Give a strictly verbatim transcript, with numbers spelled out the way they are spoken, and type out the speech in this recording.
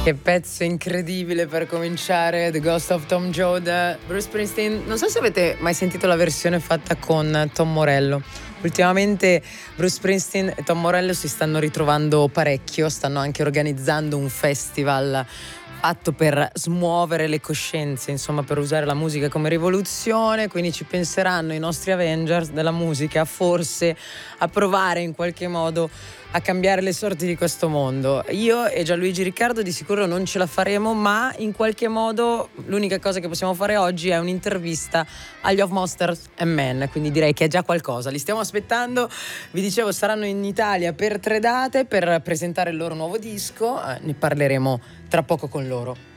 Che pezzo incredibile per cominciare, The Ghost of Tom Joad, Bruce Springsteen. Non so se avete mai sentito la versione fatta con Tom Morello. Ultimamente Bruce Springsteen e Tom Morello si stanno ritrovando parecchio, stanno anche organizzando un festival fatto per smuovere le coscienze, insomma, per usare la musica come rivoluzione. Quindi ci penseranno i nostri Avengers della musica, forse a provare in qualche modo a cambiare le sorti di questo mondo. Io e Gianluigi Riccardo di sicuro non ce la faremo, ma in qualche modo l'unica cosa che possiamo fare oggi è un'intervista agli Of Monsters and Men, quindi direi che è già qualcosa. Li stiamo aspettando, vi dicevo, saranno in Italia per tre date per presentare il loro nuovo disco, eh, ne parleremo tra poco con loro.